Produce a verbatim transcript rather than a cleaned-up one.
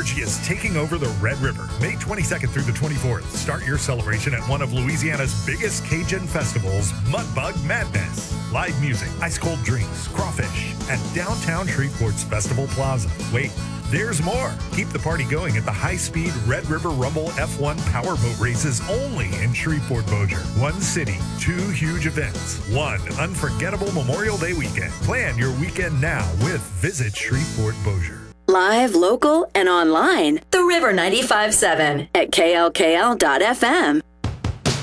energy is taking over the Red River. May twenty-second through the twenty-fourth. Start your celebration at one of Louisiana's biggest Cajun festivals, Mudbug Madness. Live music, ice-cold drinks, crawfish, at downtown Shreveport's Festival Plaza. Wait, there's more. Keep the party going at the high-speed Red River Rumble F one powerboat races only in Shreveport Bossier. One city, two huge events, one unforgettable Memorial Day weekend. Plan your weekend now with Visit Shreveport Bossier. Live, local, and online. The River ninety-five point seven at K L K L dot F M.